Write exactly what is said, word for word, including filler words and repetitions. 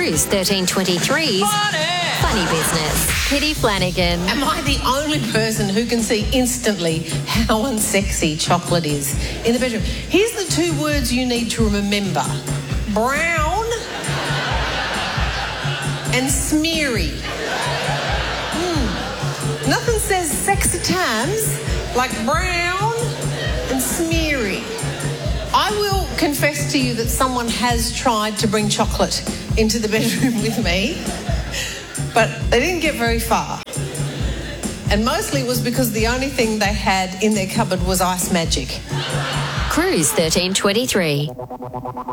Cruise thirteen twenty-three's Funny. Funny Business. Kitty Flanagan. Am I the only person who can see instantly how unsexy chocolate is in the bedroom? Here's the two words you need to remember. Brown and smeary. Mm. Nothing says sexy times like brown and smeary. I will confess to you that someone has tried to bring chocolate into the bedroom with me, but they didn't get very far. And mostly it was because the only thing they had in their cupboard was Ice Magic. Cruise thirteen twenty-three.